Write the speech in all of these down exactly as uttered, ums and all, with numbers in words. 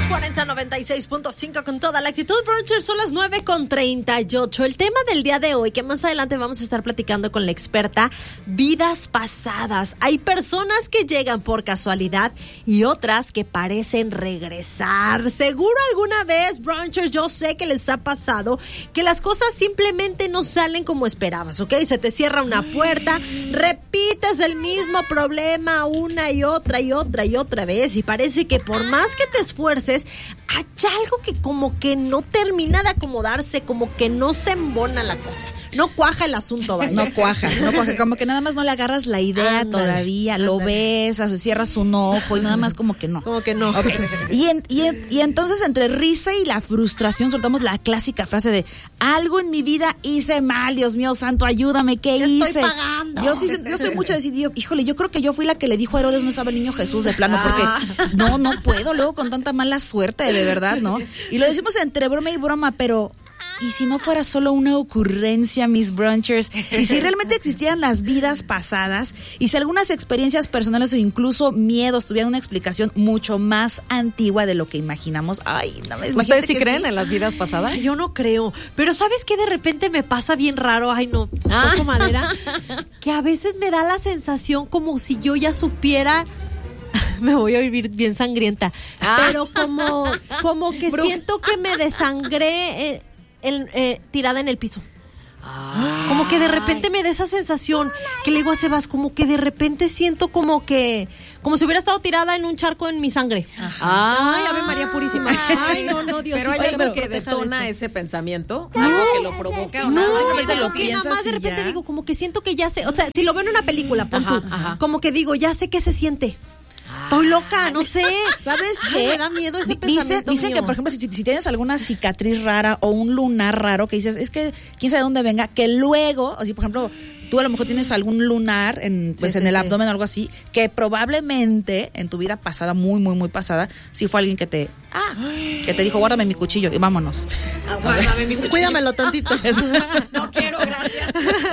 cuarenta noventa y seis punto cinco con toda la actitud. Brunchers, son las nueve con treinta y ocho. El tema del día de hoy, que más adelante vamos a estar platicando con la experta, vidas pasadas. Hay personas que llegan por casualidad y otras que parecen regresar. Seguro alguna vez, Brunchers, yo sé que les ha pasado que las cosas simplemente no salen como esperabas, ¿ok? Se te cierra una puerta, repites el mismo problema una y otra y otra y otra vez y parece que por más que te esfuerces, hay algo que como que no termina de acomodarse, como que no se embona la cosa, no cuaja el asunto, vaya. No cuaja, no cuaja, como que nada más no le agarras la idea. Ándale, todavía, ándale. Lo ves, se cierras un ojo y nada más como que no. Como que no. Okay. Y, en, y, en, y entonces entre risa y la frustración soltamos la clásica frase de algo en mi vida hice mal, Dios mío santo, ayúdame, ¿qué Te hice? Estoy pagando. Yo sí, yo soy mucho de decir, yo, híjole, yo creo que yo fui la que le dijo a Herodes no estaba el niño Jesús de plano, porque no, no puedo luego con tanta mala suerte, de verdad, ¿no? Y lo decimos entre broma y broma, pero ¿y si no fuera solo una ocurrencia, mis brunchers? ¿Y si realmente existieran las vidas pasadas? ¿Y si algunas experiencias personales o incluso miedos tuvieran una explicación mucho más antigua de lo que imaginamos? Ay, no me ¿Ustedes sí creen sí. en las vidas pasadas? Ay, yo no creo. Pero ¿sabes qué? De repente me pasa bien raro. Ay, no, ah. toco madera. Que a veces me da la sensación como si yo ya supiera... Me voy a vivir bien sangrienta. Ah. Pero como, como que Bru. siento que me desangré... Eh, El, eh, tirada en el piso. Ah. Como que de repente me da esa sensación que le digo a Sebas, como que de repente siento como que como si hubiera estado tirada en un charco en mi sangre. Ajá. Ay, Ave María Purísima. Ay, no, no, Dios. Pero hay algo pero, que pero detona ese pensamiento, no. algo que lo provoca o no, nada. simplemente lo sí, piensas nada más de y repente ya. digo, como que siento que ya sé, o sea, si lo veo en una película, pon ajá, tú, ajá. como que digo, ya sé qué se siente. Estoy loca, no sé. ¿Sabes Ay, qué? me da miedo ese Dice, pensamiento Dicen mío. que, por ejemplo, si, si tienes alguna cicatriz rara o un lunar raro que dices, es que quién sabe dónde venga, que luego, así por ejemplo, tú a lo mejor tienes algún lunar en, pues, sí, en sí, el sí. abdomen o algo así, que probablemente en tu vida pasada, muy, muy, muy pasada, sí fue alguien que te, ah, que te dijo, guárdame mi cuchillo y vámonos. Ah, guárdame mi cuchillo. Cuídamelo tantito. No quiero, gracias.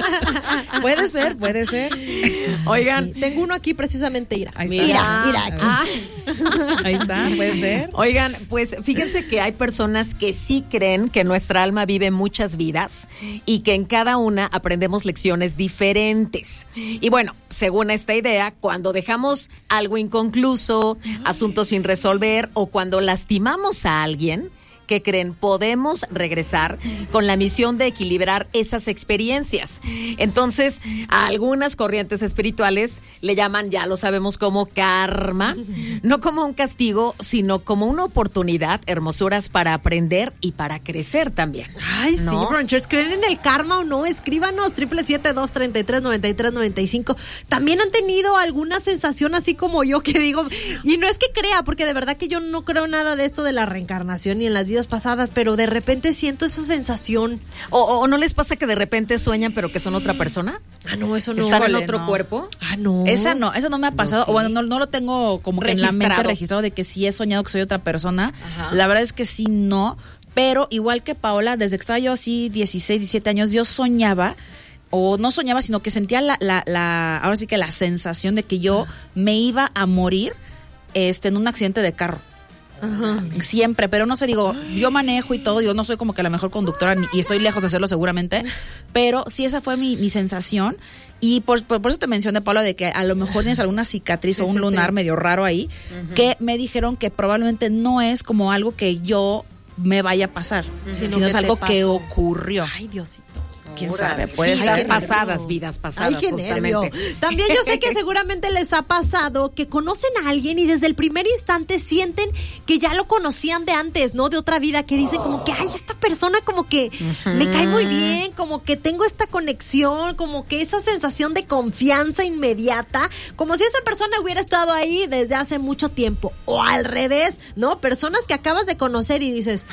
Puede ser, puede ser. Oigan, sí, tengo uno aquí precisamente, Ira. Ahí está. Mira, mira aquí. Ah. Ahí está, puede ser. Oigan, pues fíjense que hay personas que sí creen que nuestra alma vive muchas vidas y que en cada una aprendemos lecciones diferentes. Y bueno, según esta idea, cuando dejamos algo inconcluso, asuntos sin resolver o cuando lastimamos a alguien, ¿qué creen? Podemos regresar con la misión de equilibrar esas experiencias. Entonces, a algunas corrientes espirituales le llaman, ya lo sabemos, como karma, no como un castigo, sino como una oportunidad, hermosuras para aprender y para crecer también. Ay, ¿no? sí, Brunchers, ¿creen en el karma o no? Escríbanos, triple siete dos treinta y tres noventa y tres noventa y cinco. También han tenido alguna sensación así como yo que digo, y no es que crea, porque de verdad que yo no creo nada de esto de la reencarnación ni en las vidas pasadas, pero de repente siento esa sensación. ¿O, o no les pasa que de repente sueñan pero que son otra persona? Ah, no, eso no. ¿Están en Híjole, otro no. cuerpo? Ah, no. Esa no, eso no me ha pasado, No, sí. o bueno, no, no lo tengo como que en la mente Registrado. registrado de que sí he soñado que soy otra persona. Ajá. La verdad es que sí, no, pero igual que Paola, desde que estaba yo así dieciséis, diecisiete años, yo soñaba, o no soñaba, sino que sentía la, la, la ahora sí que la sensación de que yo me iba a morir este, en un accidente de carro. Ajá. Siempre, pero no sé, digo, yo manejo y todo, yo no soy como que la mejor conductora ni, y estoy lejos de hacerlo seguramente, pero sí esa fue mi, mi sensación y por, por, por eso te mencioné, Pablo, de que a lo mejor tienes alguna cicatriz sí, o un sí, lunar sí. medio raro ahí, uh-huh. que me dijeron que probablemente no es como algo que yo me vaya a pasar, Sino sino que es algo te que pasó. ocurrió. Ay, Diosito. ¿Quién Órale. sabe? Puede Vidas ser. pasadas, vidas pasadas. Ay, qué nervio. justamente. También yo sé que seguramente les ha pasado que conocen a alguien y desde el primer instante sienten que ya lo conocían de antes, ¿no? De otra vida, que dicen como que, ay, esta persona como que uh-huh. me cae muy bien, como que tengo esta conexión, como que esa sensación de confianza inmediata, como si esa persona hubiera estado ahí desde hace mucho tiempo. O al revés, ¿no? Personas que acabas de conocer y dices,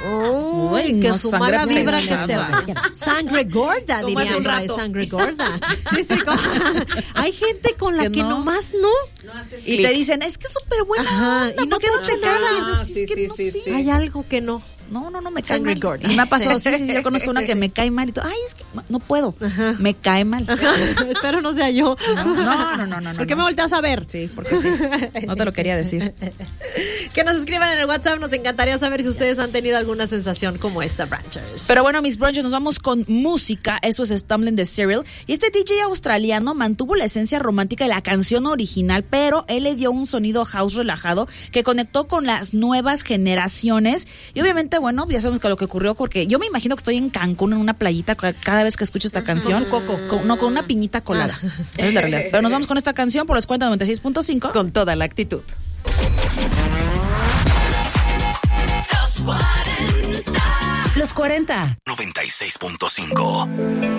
oh, Uy, que no, su sangre mala vibra que pesada. se vaya. Sangre gorda, Como hace diría un yo, rato. sangre gorda. Sí, sí, como- hay gente con la que, Que no. nomás no. No haces Y clic. te dicen, es que es súper buena Ajá, onda, y no ¿por qué te no te echa nada. cae? Entonces, Sí, es que sí, no sí, sé. sí. Hay algo que no. No, no, no, me cae Angry mal. Gorda. Y me ha pasado, sí, sí, yo conozco una Sí, que sí. me cae mal y todo. Ay, es que no puedo. Me cae mal. Espero no sea yo. No, no, no, no, no. ¿Por qué no. me volteas a ver? Sí, porque sí. No te lo quería decir. Que nos escriban en el WhatsApp, nos encantaría saber si ustedes han tenido alguna sensación como esta, Branchers. Pero bueno, mis brunches, nos vamos con música. Eso es Stumbling the Serial. Y este D J australiano mantuvo la esencia romántica de la canción original, pero él le dio un sonido house relajado que conectó con las nuevas generaciones. Y obviamente, bueno, ya sabemos que lo que ocurrió, porque yo me imagino que estoy en Cancún, en una playita, cada vez que escucho esta canción. Con tu coco. Con, no, con una piñita colada. Ah. Esa es la realidad. Pero nos vamos con esta canción por los cuarenta noventa y seis punto cinco. Con toda la actitud. Los cuarenta. noventa y seis punto cinco.